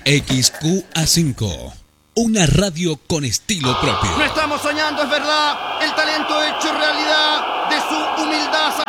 XQA5, una radio con estilo propio. No estamos soñando, es verdad. El talento hecho realidad de su humildad.